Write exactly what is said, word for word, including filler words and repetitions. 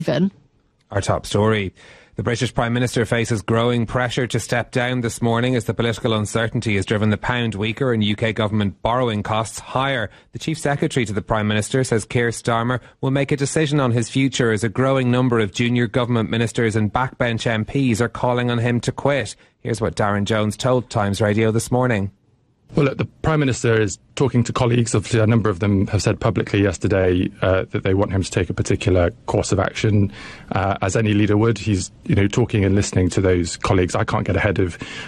Even. Our top story. The British Prime Minister faces growing pressure to step down this morning as the political uncertainty has driven the pound weaker and U K government borrowing costs higher. The Chief Secretary to the Prime Minister says Keir Starmer will make a decision on his future as a growing number of junior government ministers and backbench M Ps are calling on him to quit. Here's what Darren Jones told Times Radio this morning. Well, look, the Prime Minister is talking to colleagues. Obviously, a number of them have said publicly yesterday uh, that they want him to take a particular course of action, uh, as any leader would. He's, you know, talking and listening to those colleagues. I can't get ahead of